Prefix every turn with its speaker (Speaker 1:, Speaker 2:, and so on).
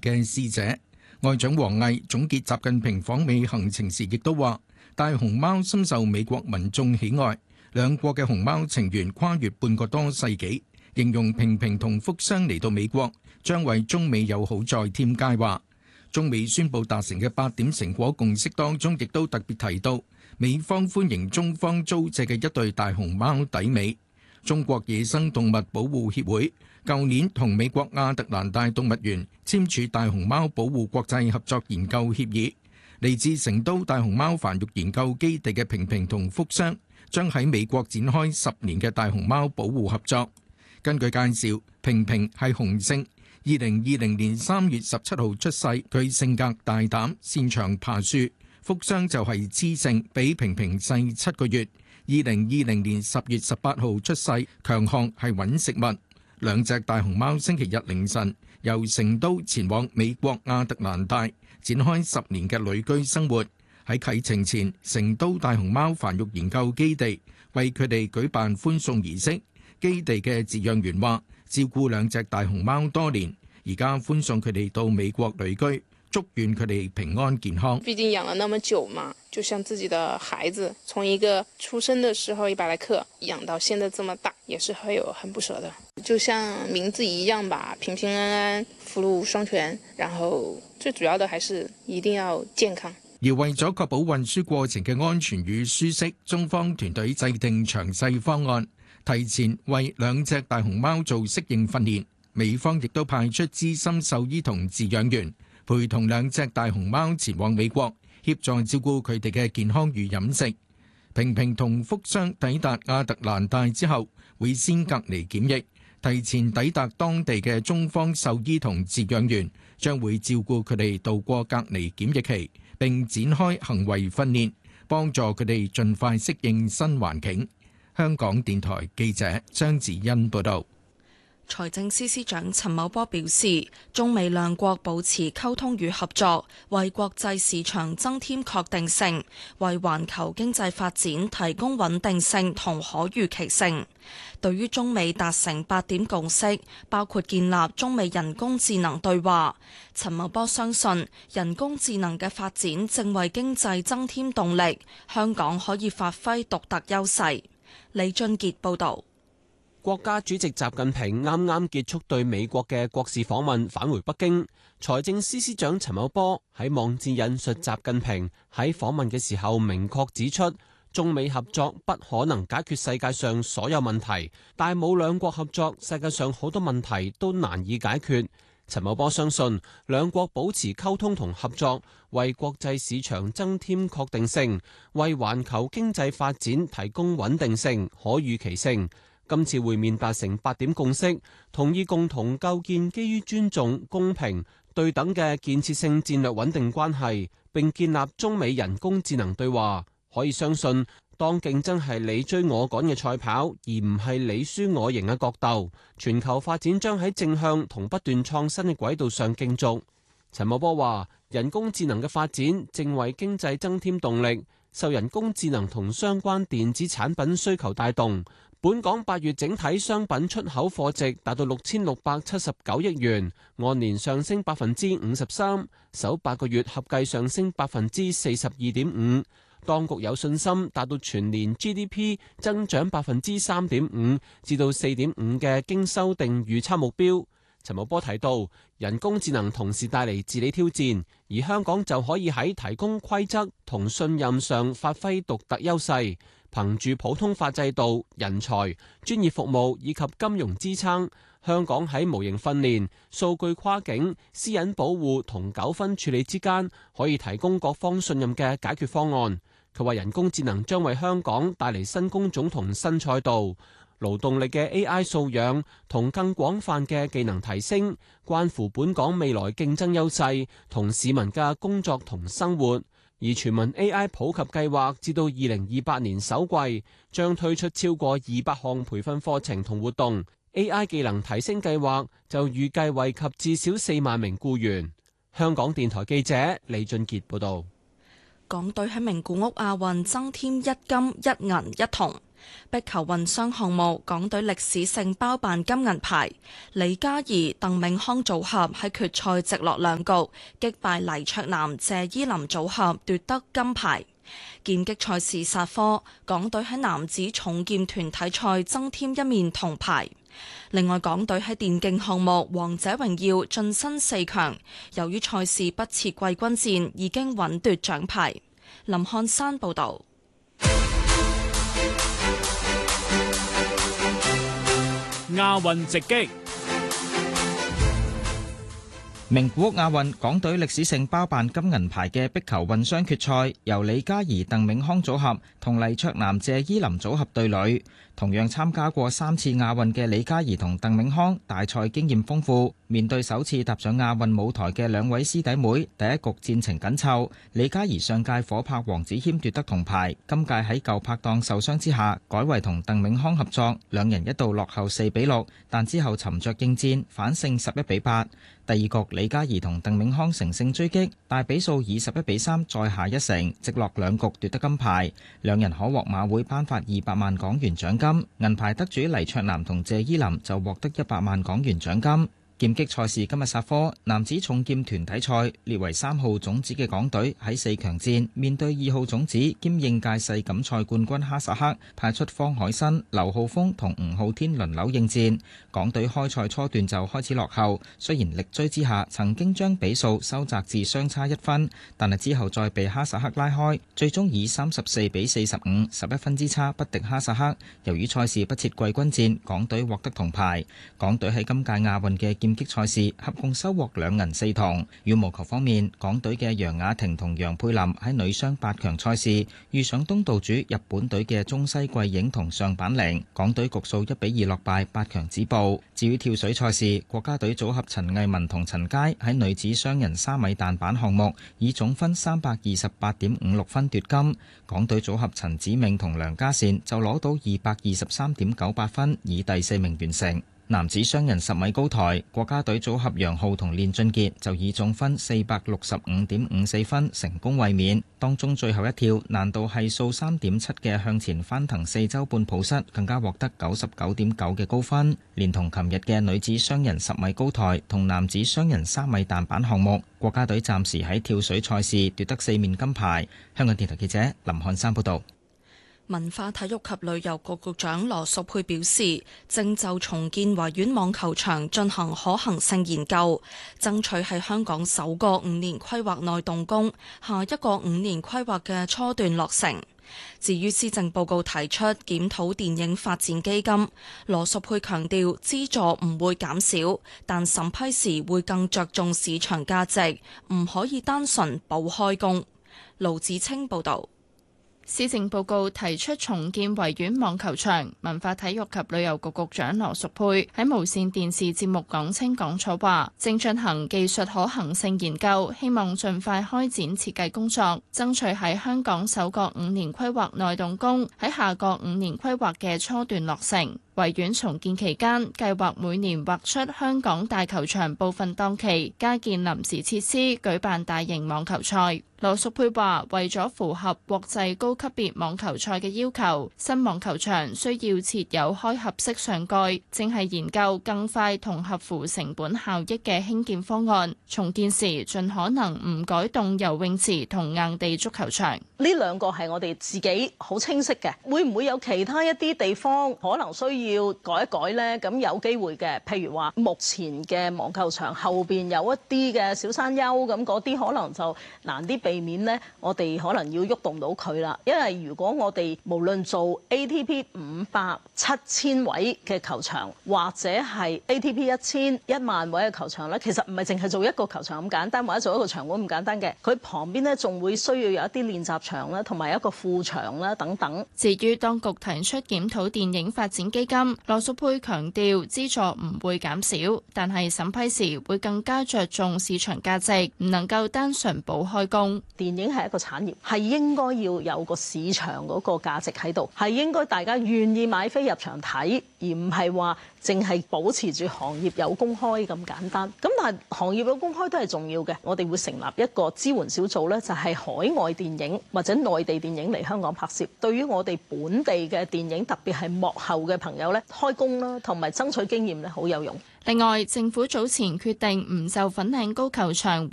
Speaker 1: 嘅使者。外長王毅總結習近平訪美行程時，亦都話大熊貓深受美國民眾喜愛，兩國嘅熊貓情緣跨越半個多世紀，形容平平同福箱嚟到美國將為中美友好再添佳話。中美宣布達成嘅8點成果共識當中，亦都特別提到美方歡迎中方租借嘅一對大熊貓抵美。中國野生動物保護協會舊年同美國亞特蘭大動物園簽署大熊貓保護國際合作研究協議。嚟自成都大熊貓繁育研究基地嘅平平同福箱將喺美國展開10年嘅大熊貓保護合作。根據介紹，平平係雄性，2020年3月17號出世，佢性格大膽，擅長爬樹。福箱就係雌性，比平平細7個月。2020年10月18號出世，強項係揾食物。兩隻大熊貓星期日凌晨由成都前往美國亞特蘭大，展開10年嘅旅居生活。喺啟程前，成都大熊貓繁育研究基地為佢哋舉辦歡送儀式。基地嘅飼養員話，照顧兩隻大熊貓多年，而家歡送佢哋到美國旅居，祝願佢哋平安健康。
Speaker 2: 畢竟養了那麼久嘛，就像自己的孩子，從一個出生的時候100來克養到現在這麼大，也是會有很不捨的。就像名字一樣吧，平平安安，福祿雙全，然後最主要的還是一定要健康。
Speaker 1: 而為咗確保運輸過程嘅安全與舒適，中方團隊制定詳細方案，提前為兩隻大熊貓做適應訓練。美方亦都派出資深獸醫同飼養員，陪同兩隻大熊貓前往美國，協助照顧佢哋嘅健康與飲食。平平同福箱抵達亞特蘭大之後，會先隔離檢疫。提前抵達當地嘅中方獸醫同飼養員將會照顧佢哋度過隔離檢疫期，並展開行為訓練，幫助佢哋盡快適應新環境。香港電台記者張子欣報道。
Speaker 3: 財政司司長陳茂波表示，中美兩國保持溝通與合作，為國際市場增添確定性，為環球經濟發展提供穩定性同可預期性。對於中美達成8點共識，包括建立中美人工智能對話，陳茂波相信人工智能嘅發展正為經濟增添動力，香港可以發揮獨特優勢。李俊傑報導。
Speaker 4: 國家主席習近平啱啱結束對美國嘅國事訪問，返回北京。財政司司長陳茂波喺網誌引述習近平喺訪問嘅時候，明確指出，中美合作不可能解決世界上所有問題，但冇兩國合作，世界上好多問題都難以解決。陳茂波相信，兩國保持溝通同合作，為國際市場增添確定性，為環球經濟發展提供穩定性、可預期性。今次會面達成8點共識，同意共同構建基於尊重、公平、對等嘅建設性戰略穩定關係，並建立中美人工智能對話。可以相信，當競爭係你追我趕嘅賽跑，而唔係你輸我贏嘅角鬥，全球發展將喺正向同不斷創新嘅軌道上競逐。陳茂波話，人工智能嘅發展正為經濟增添動力，受人工智能同相關電子產品需求帶動。本港8月整體商品出口貨值達到6679億元，按年上升53%，首8個月合計上升42.5%。當局有信心達到全年 GDP 增長3.5%至到4.5%嘅經修訂預測目標。陳茂波提到，人工智能同時帶嚟治理挑戰，而香港就可以喺提供規則同信任上發揮獨特優勢。憑住普通法制度、人才、專業服務以及金融支撐，香港喺模型訓練、數據跨境、私隱保護同糾紛處理之間，可以提供各方信任嘅解決方案。佢話人工智能將為香港帶嚟新工種同新賽道，勞動力嘅 AI 素養同更廣泛嘅技能提升，關乎本港未來競爭優勢同市民嘅工作同生活。而全民 AI 普及計劃至到2028年首季，將推出超過200項培訓課程同活動。AI 技能提升計劃就預計惠及至少4萬名僱員。香港電台記者李俊傑報導。
Speaker 3: 港隊喺名古屋亞運增添1金1銀1銅。 壁球混雙項目，港隊歷史性包辦金銀牌，李嘉怡、鄧銘康組合喺決賽直落兩局擊敗黎卓南、謝依霖組合奪得金牌。劍擊賽事殺科，港隊喺男子重劍團體賽增添一面銅牌。另外，港隊喺電競項目王者榮耀晉身4強，由於賽事不設季軍戰，已經穩奪獎牌。林漢山報導。
Speaker 5: 亞運直擊。
Speaker 6: 名古屋亞運，港隊歷史性包辦金銀牌嘅壁球混雙決賽，由李嘉怡、鄧銘康組合同黎卓南、謝依霖組合對壘。同樣參加過3次亞運嘅李嘉怡同鄧銘康，大賽經驗豐富，面對首次踏上亞運舞台嘅兩位師弟妹，第一局戰情緊湊。李嘉怡上屆火拍黃子謙奪得銅牌，今屆喺舊拍檔受傷之下，改為同鄧銘康合作，兩人一度落後4-6，但之後沉着應戰，反勝11-8。第二局，李嘉怡同鄧銘康乘勝追擊，大比數以11-3再下一城，直落兩局奪得金牌。兩人可獲馬會頒發200萬港元獎金，銀牌得主黎卓南同謝依霖就獲得100萬港元獎金。劍擊賽事今日殺科，男子重劍團體賽列為3號種子嘅港隊喺4強戰面對2號種子兼應屆世錦賽冠軍哈薩克，派出方海新、劉浩峰同吳浩天輪流應戰。港隊開賽初段就開始落後，雖然力追之下曾經將比數收窄至相差1分，但係之後再被哈薩克拉開，最終以34-45 11分之差不敵哈薩克。由於賽事不設季軍戰，港隊獲得銅牌。港隊喺今屆亞運嘅劍擊賽事合共收穫2銀4銅。羽毛球方面，港隊嘅楊雅婷同楊佩琳喺女雙8強賽事遇上東道主日本隊嘅中西桂影同上坂翎，港隊局數1-2落敗，8強止步。至於跳水賽事，國家隊組合陳藝文同陳佳喺女子雙人3米彈板項目以總分328.56分奪金，港隊組合陳子銘同梁家善就攞到223.98分，以第4名完成。男子雙人10米高台，國家隊組合楊昊同練俊傑就以總分465.54分成功衛冕。當中最後一跳難度係數3.7嘅向前翻騰4周半抱膝，更加獲得99.9嘅高分。連同琴日嘅女子雙人10米高台同男子雙人3米彈板項目，國家隊暫時喺跳水賽事奪得4面金牌。香港電台記者林漢山報道。
Speaker 3: 文化體育及旅遊局局長羅淑佩表示，正就重建維園網球場進行可行性研究，爭取喺香港首個5年規劃內動工，下一個5年規劃嘅初段落成。至於施政報告提出檢討電影發展基金，羅淑佩強調資助唔會減少，但審批時會更着重市場價值，唔可以單純保開工。盧子清報導。
Speaker 7: 施政報告提出重建維園網球場，文化體育及旅遊局局長羅淑佩喺無線電視節目講清講楚話，正進行技術可行性研究，希望盡快開展設計工作，爭取喺香港首個5年規劃內動工，喺下個5年規劃嘅初段落成。維園重建期間，計劃每年劃出香港大球場部分檔期，加建臨時設施，舉辦大型網球賽。羅淑佩話：為咗符合國際高級別網球賽嘅要求，新網球場需要設有開合式上蓋，正係研究更快同合乎成本效益嘅興建方案。重建時盡可能唔改動游泳池同硬地足球場。
Speaker 8: 呢兩個係我哋自己好清晰嘅，會唔會有其他一啲地方可能需要改一改呢？咁有機會嘅，譬如話目前嘅網球場後邊有一啲嘅小山丘，咁嗰啲可能就難啲避免呢，我哋可能要喐動到佢啦。因為如果我哋無論做 ATP 500、7000位嘅球場，或者係 ATP 1000、10000位嘅球場咧，其實唔係淨係做一個球場咁簡單，或者做一個場館咁簡單嘅。佢旁邊呢，仲會需要有一啲練習場啦，同埋一個副場啦等等。
Speaker 7: 至於當局提出檢討電影發展基金，羅淑佩強調資助唔會減少，但係審批時會更加着重市場價值，唔能夠單純保開工。
Speaker 8: 電影係一個產業，係應該要有個市場嗰個價值喺度，係應該大家願意買飛入場睇，而唔係話淨係保持住行業有公開咁簡單。咁但係行業有公開都係重要嘅，我哋會成立一個支援小組呢，就係海外電影或者內地電影嚟香港拍攝，對於我哋本地嘅電影，特別係幕後嘅朋友呢，開工啦，同埋爭取經驗呢，好有用。
Speaker 7: 另外，政府早前決定唔就粉嶺高球場